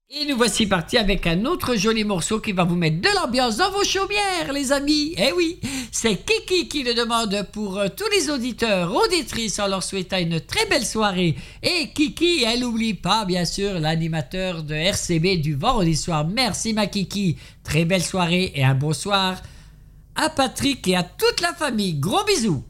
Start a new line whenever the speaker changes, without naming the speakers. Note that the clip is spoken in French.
Et nous voici partis avec un autre joli morceau qui va vous mettre de l'ambiance dans vos chaumières, les amis. Eh oui, c'est Kiki qui le demande pour tous les auditeurs, auditrices, en leur souhaitant une très belle soirée. Et Kiki, elle n'oublie pas, bien sûr, l'animateur de RCB du vendredi soir. Merci, ma Kiki. Très belle soirée et un bon soir à Patrick et à toute la famille. Gros bisous.